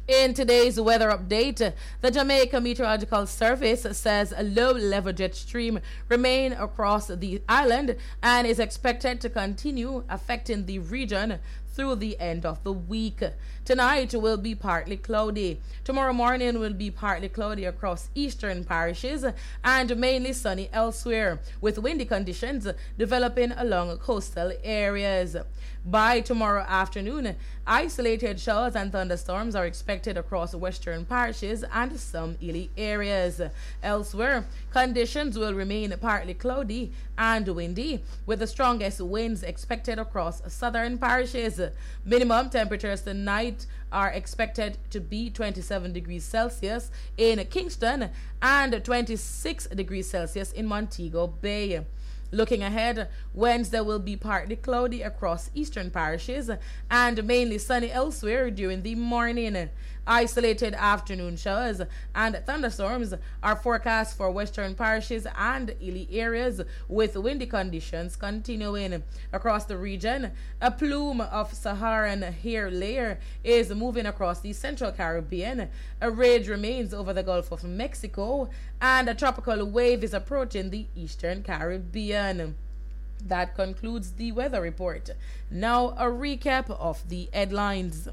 In today's weather update, the Jamaica Meteorological Service says a low-level jet stream remains across the island and is expected to continue affecting the region through the end of the week. Tonight will be partly cloudy. Tomorrow morning will be partly cloudy across eastern parishes and mainly sunny elsewhere, with windy conditions developing along coastal areas. By tomorrow afternoon, isolated showers and thunderstorms are expected across western parishes and some hilly areas. Elsewhere, conditions will remain partly cloudy and windy, with the strongest winds expected across southern parishes. Minimum temperatures tonight are expected to be 27 degrees Celsius in Kingston and 26 degrees Celsius in Montego Bay. Looking ahead, Wednesday will be partly cloudy across eastern parishes and mainly sunny elsewhere during the morning. Isolated afternoon showers and thunderstorms are forecast for western parishes and hilly areas, with windy conditions continuing. Across the region, a plume of Saharan air layer is moving across the central Caribbean. A ridge remains over the Gulf of Mexico, and a tropical wave is approaching the eastern Caribbean. That concludes the weather report. Now a recap of the headlines.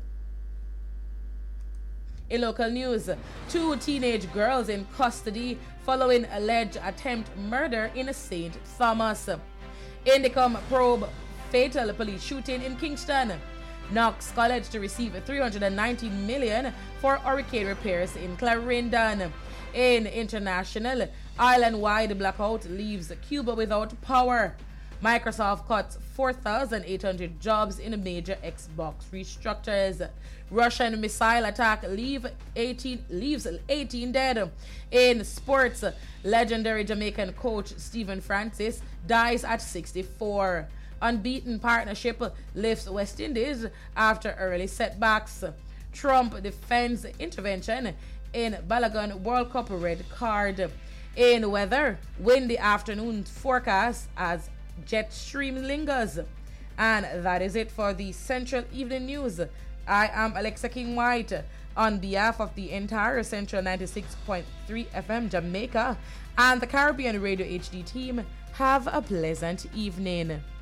In local news, 2 teenage girls in custody following alleged attempt murder in St. Thomas. Indicom probe fatal police shooting in Kingston. Knox College to receive $390 million for hurricane repairs in Clarendon. In international, island-wide blackout leaves Cuba without power. Microsoft cuts 4,800 jobs in major Xbox restructures. Russian missile attack leaves 18 dead. In sports, legendary Jamaican coach Stephen Francis dies at 64. Unbeaten partnership lifts West Indies after early setbacks. Trump defends intervention in Balagan World Cup red card. In weather, windy afternoon forecast as jet stream lingers. And that is it for the Central Evening News. I am Alexa King White. On behalf of the entire Central 96.3 FM Jamaica and the Caribbean Radio HD team, have a pleasant evening.